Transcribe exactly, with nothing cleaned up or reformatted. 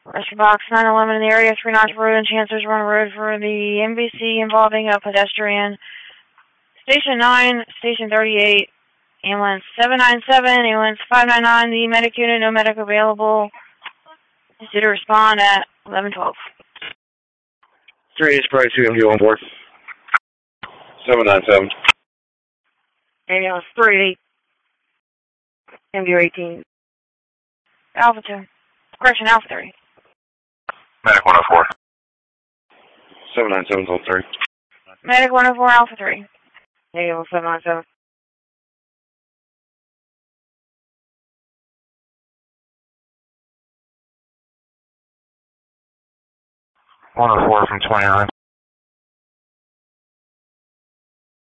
Rescue Box nine eleven in the area, three Notch Road and Chancellor's Run Road for the M V C involving a pedestrian. Station nine, Station thirty-eight, ambulance seven nine seven, ambulance five nine nine, the medic unit, no medic available. Is due to respond at eleven twelve. three eight, probably two M D one four. seven nine seven. Ambulance three eight, M D eighteen. Alpha two. Correction, Alpha three. Medic one oh four. seven nine seven, Alpha three. Medic one oh four, Alpha three. Negative seven nine seven. one oh four from twenty-nine.